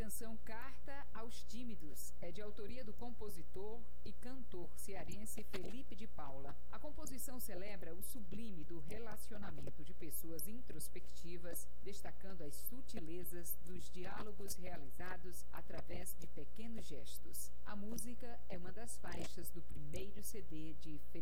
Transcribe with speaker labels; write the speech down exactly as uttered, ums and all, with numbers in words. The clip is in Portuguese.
Speaker 1: canção Carta aos Tímidos é de autoria do compositor e cantor cearense Felipe de Paula. A composição celebra o sublime do relacionamento de pessoas introspectivas, destacando as sutilezas dos diálogos realizados através de pequenos gestos. A música é uma das faixas do primeiro C D de